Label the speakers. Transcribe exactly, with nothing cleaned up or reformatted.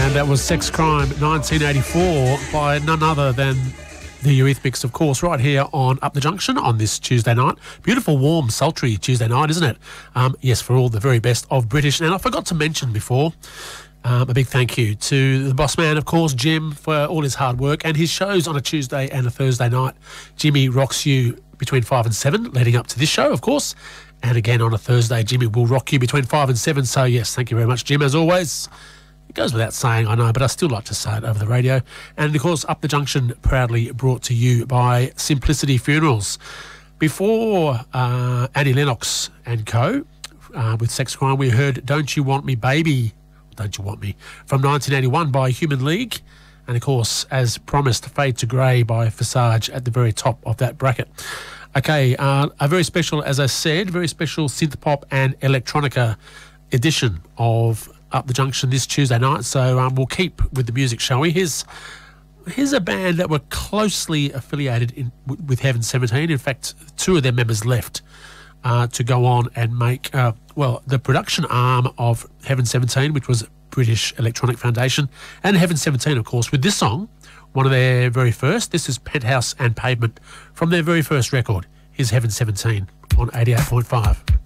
Speaker 1: And that was Sex Crime nineteen eighty-four by none other than the Eurythmics, of course, right here on Up the Junction on this Tuesday night. Beautiful, warm, sultry Tuesday night, isn't it? Um, yes, for all the very best of British. And I forgot to mention before, um, a big thank you to the boss man, of course, Jim, for all his hard work and his shows on a Tuesday and a Thursday night. Jimmy rocks you between five and seven, leading up to this show, of course. And again on a Thursday, Jimmy will rock you between five and seven. So, yes, thank you very much, Jim, as always. It goes without saying, I know, but I still like to say it over the radio. And, of course, Up the Junction proudly brought to you by Simplicity Funerals. Before uh, Annie Lennox and co. Uh, with Sex Crime, we heard Don't You Want Me Baby, Don't You Want Me, from nineteen eighty-one by Human League. And, of course, as promised, Fade to Grey by Visage at the very top of that bracket. Okay, uh, a very special, as I said, very special synth pop and electronica edition of Up the Junction this Tuesday night. So um, we'll keep with the music, shall we? Here's, here's a band that were closely affiliated in, w- with Heaven seventeen. In fact, two of their members left uh, to go on and make, uh, well, the production arm of Heaven seventeen, which was British Electronic Foundation, and Heaven seventeen, of course, with this song, one of their very first. This is Penthouse and Pavement from their very first record. Here's Heaven seventeen on eighty-eight point five.